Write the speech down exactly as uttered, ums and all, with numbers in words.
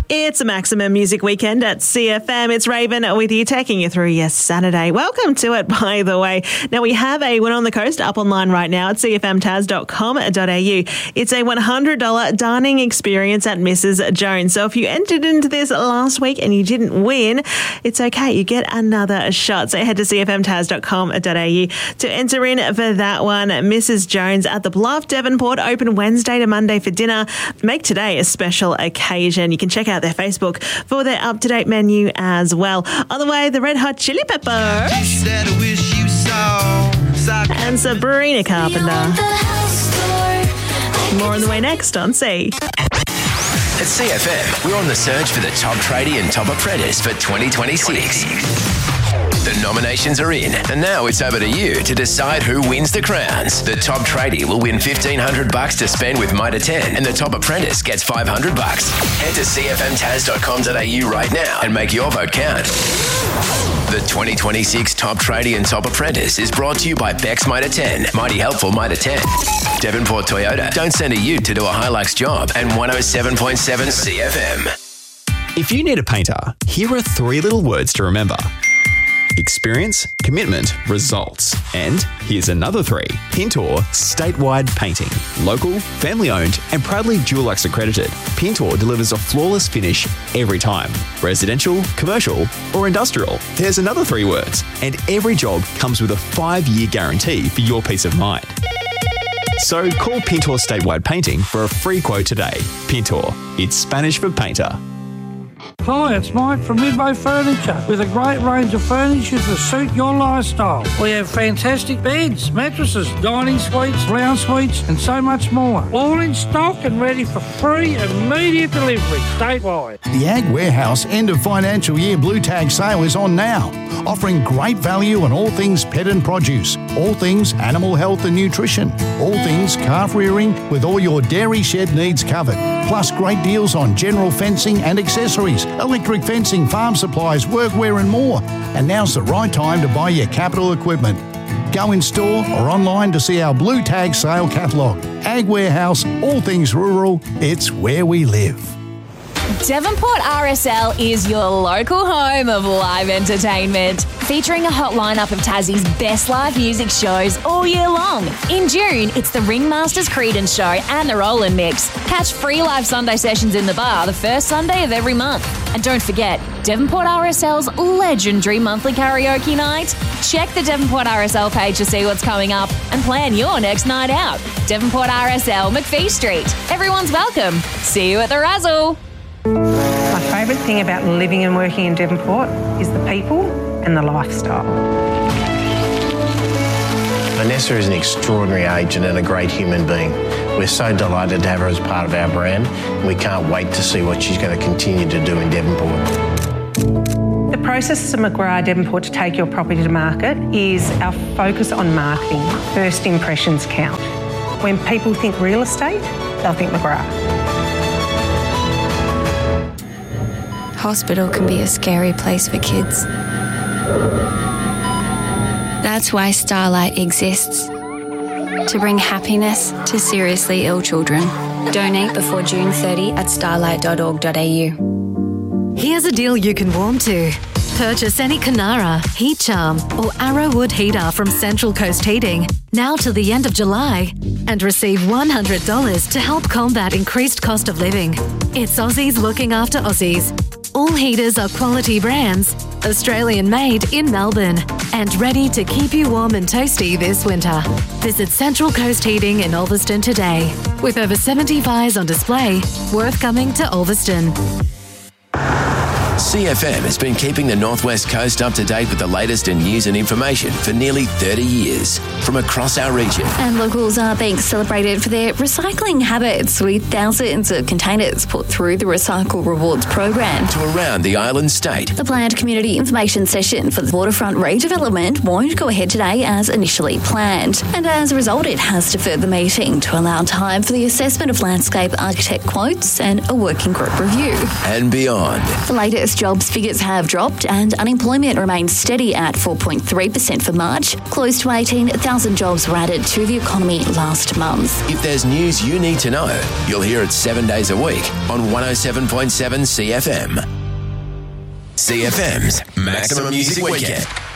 It's a Maximum Music Weekend at C F M. It's Raven with you, taking you through your Saturday. Welcome to it, by the way. Now, we have a Win on the Coast up online right now at c f m taz dot com dot a u. It's a one hundred dollars dining experience at Missus Jones. So if you entered into this last week and you didn't win, it's okay. You get another shot. So head to c f m taz dot com dot a u to enter in for that one. Missus Jones at the Bluff, Devonport, open Wednesday to Monday for dinner. Make today a special occasion. You can check out their Facebook for their up-to-date menu as well. On the way, the Red Hot Chili Peppers and Sabrina Carpenter. More on the way next on C. At C F M, we're on the search for the top tradie and top apprentice for twenty twenty-six. The nominations are in, and now it's over to you to decide who wins the crowns. The top tradie will win fifteen hundred bucks to spend with Mitre ten, and the top apprentice gets five hundred bucks. Head to c f m taz dot com dot a u right now and make your vote count. The twenty twenty-six Top Tradie and Top Apprentice is brought to you by Bex Mitre ten, Mighty Helpful Mitre ten. Devonport Toyota, don't send a ute to do a Hilux job, and one oh seven point seven C F M. If you need a painter, here are three little words to remember. Experience, commitment, results. And here's another three. Pintor Statewide Painting. Local, family-owned and proudly Dulux accredited, Pintor delivers a flawless finish every time. Residential, commercial or industrial. There's another three words. And every job comes with a five-year guarantee for your peace of mind. So call Pintor Statewide Painting for a free quote today. Pintor, it's Spanish for painter. Hi, it's Mike from Midway Furniture with a great range of furniture to suit your lifestyle. We have fantastic beds, mattresses, dining suites, lounge suites and so much more. All in stock and ready for free immediate delivery statewide. The Ag Warehouse end of financial year Blue Tag sale is on now, offering great value on all things pet and produce, all things animal health and nutrition, all things calf rearing with all your dairy shed needs covered, plus great deals on general fencing and accessories, electric fencing, farm supplies, workwear and more. And now's the right time to buy your capital equipment. Go in store or online to see our Blue Tag sale catalogue. Ag Warehouse, all things rural, it's where we live. Devonport R S L is your local home of live entertainment, featuring a hot lineup of Tassie's best live music shows all year long. In June, it's the Ringmasters Creedence Show and the Rollin' Mix. Catch free live Sunday sessions in the bar the first Sunday of every month. And don't forget, Devonport R S L's legendary monthly karaoke night. Check the Devonport R S L page to see what's coming up and plan your next night out. Devonport R S L, McPhee Street. Everyone's welcome. See you at the Razzle. My favourite thing about living and working in Devonport is the people and the lifestyle. Vanessa is an extraordinary agent and a great human being. We're so delighted to have her as part of our brand, and we can't wait to see what she's going to continue to do in Devonport. The process of McGrath Devonport to take your property to market is our focus on marketing. First impressions count. When people think real estate, they'll think McGrath. Hospital can be a scary place for kids. That's why Starlight exists. To bring happiness to seriously ill children. Donate before June thirtieth at starlight dot org dot a u. Here's a deal you can warm to. Purchase any Canara, Heat Charm or Arrowwood heater from Central Coast Heating now till the end of July and receive one hundred dollars to help combat increased cost of living. It's Aussies looking after Aussies. All heaters are quality brands, Australian made in Melbourne, and ready to keep you warm and toasty this winter. Visit Central Coast Heating in Ulverston today. With over seventy fires on display, worth coming to Ulverston. C F M has been keeping the Northwest Coast up to date with the latest in news and information for nearly thirty years from across our region. And locals are being celebrated for their recycling habits, with thousands of containers put through the Recycle Rewards program. To around the island state. The planned community information session for the waterfront redevelopment won't go ahead today as initially planned. And as a result, it has deferred the meeting to allow time for the assessment of landscape architect quotes and a working group review. And beyond. The latest U S jobs figures have dropped and unemployment remains steady at four point three percent for March. Close to eighteen thousand jobs were added to the economy last month. If there's news you need to know, you'll hear it seven days a week on one oh seven point seven C F M. C F M's Maximum Music Weekend.